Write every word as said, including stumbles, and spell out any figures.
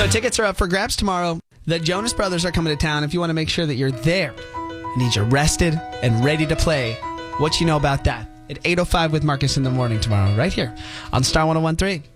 So tickets are up for grabs tomorrow. The Jonas Brothers are coming to town. If you want to make sure that you're there, I need you rested and ready to play. What you know about that? At eight oh five with Marcus in the morning tomorrow, right here on Star one oh one three.